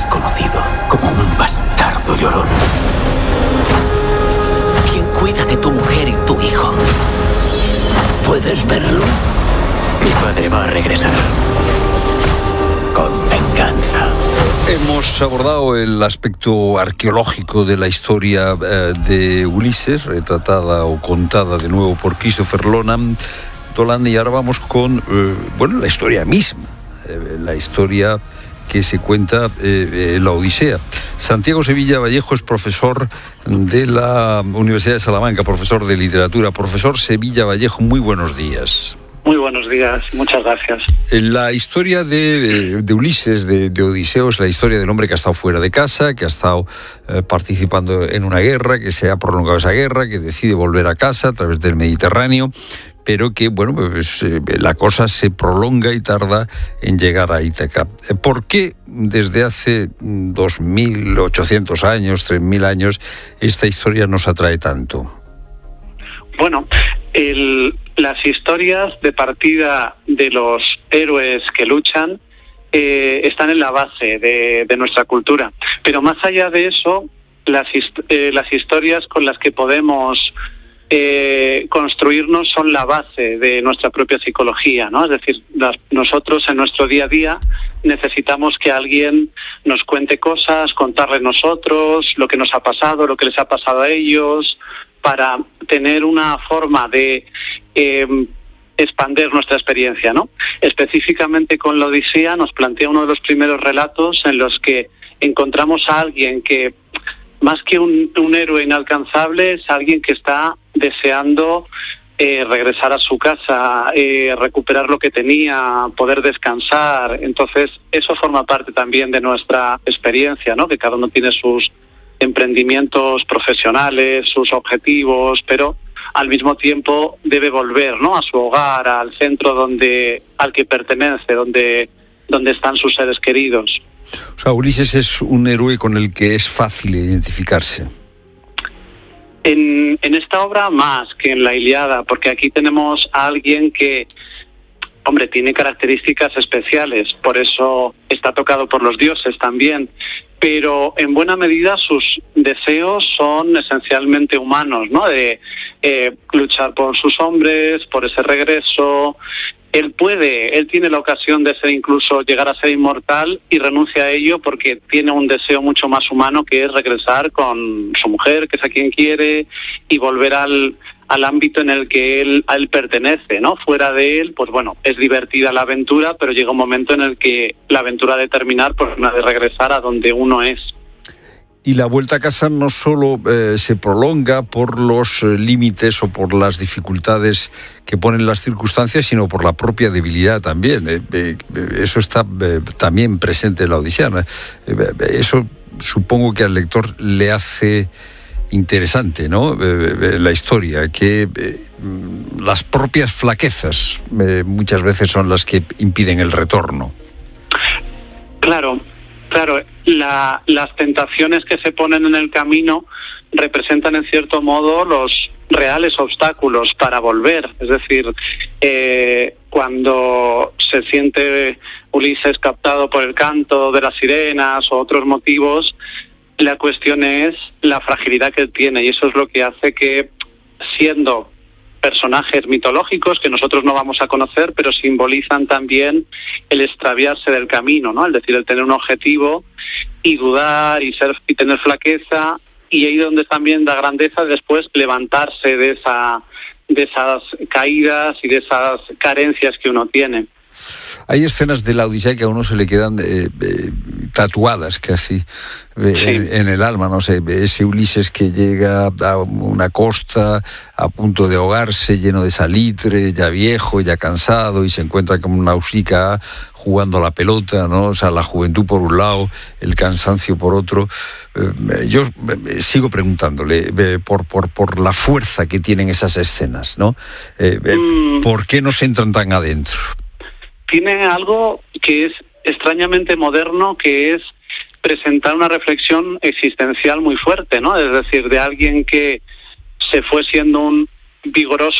serás conocido como un bastardo llorón. ¿Quién cuida de tu mujer y tu hijo? ¿Puedes verlo? Mi padre va a regresar. Con venganza. Hemos abordado el aspecto arqueológico de la historia de Ulises, retratada o contada de nuevo por Christopher Dolan, y ahora vamos con la historia misma, la historia que se cuenta en la Odisea. Santiago Sevilla Vallejo es profesor de la Universidad de Salamanca, profesor de literatura. Profesor Sevilla Vallejo, muy buenos días. Muy buenos días, muchas gracias. La historia de Ulises, de Odiseo, es la historia del hombre que ha estado fuera de casa, que ha estado participando en una guerra, que se ha prolongado esa guerra, que decide volver a casa a través del Mediterráneo, pero que, la cosa se prolonga y tarda en llegar a Ítaca. ¿Por qué desde hace 2.800 años, 3.000 años, esta historia nos atrae tanto? Bueno, las historias de partida de los héroes que luchan están en la base de nuestra cultura. Pero más allá de eso, las historias con las que podemos construirnos son la base de nuestra propia psicología, ¿no? Es decir, nosotros en nuestro día a día necesitamos que alguien nos cuente cosas, contarle nosotros lo que nos ha pasado, lo que les ha pasado a ellos, para tener una forma de expandir nuestra experiencia, ¿no? Específicamente con la Odisea nos plantea uno de los primeros relatos en los que encontramos a alguien que, más que un héroe inalcanzable, es alguien que está deseando regresar a su casa, recuperar lo que tenía, poder descansar. Entonces, eso forma parte también de nuestra experiencia, ¿no? Que cada uno tiene sus emprendimientos profesionales, sus objetivos, pero al mismo tiempo debe volver, ¿no?, a su hogar, al centro al que pertenece, donde están sus seres queridos. O sea, Ulises es un héroe con el que es fácil identificarse. En esta obra más que en la Ilíada, porque aquí tenemos a alguien que, tiene características especiales, por eso está tocado por los dioses también, pero en buena medida sus deseos son esencialmente humanos, ¿no? De luchar por sus hombres, por ese regreso. Él tiene la ocasión de llegar a ser inmortal y renuncia a ello porque tiene un deseo mucho más humano, que es regresar con su mujer, que es a quien quiere, y volver al ámbito en el que él pertenece, ¿no? Fuera de él, es divertida la aventura, pero llega un momento en el que la aventura ha de terminar por una de regresar a donde uno es. Y la vuelta a casa no solo se prolonga por los límites o por las dificultades que ponen las circunstancias, sino por la propia debilidad también. Eso está también presente en la Odisea. Eso supongo que al lector le hace interesante, ¿no? La historia, que las propias flaquezas muchas veces son las que impiden el retorno. Claro, las tentaciones que se ponen en el camino representan en cierto modo los reales obstáculos para volver. Es decir, cuando se siente Ulises captado por el canto de las sirenas o otros motivos, la cuestión es la fragilidad que él tiene, y eso es lo que hace que, siendo personajes mitológicos que nosotros no vamos a conocer, pero simbolizan también el extraviarse del camino, ¿no? Es decir, el tener un objetivo y dudar y tener flaqueza, y ahí donde también da grandeza después levantarse de esas caídas y de esas carencias que uno tiene. Hay escenas de la Odisea que a uno se le quedan tatuadas casi en el alma, no sé, ese Ulises que llega a una costa a punto de ahogarse, lleno de salitre, ya viejo, ya cansado, y se encuentra con Nausicaa jugando a la pelota, ¿no? O sea, la juventud por un lado, el cansancio por otro. Yo sigo preguntándole por la fuerza que tienen esas escenas, ¿no? ¿Por qué nos entran tan adentro? Tiene algo que es extrañamente moderno, que es presentar una reflexión existencial muy fuerte, ¿no? Es decir, de alguien que se fue siendo un vigoroso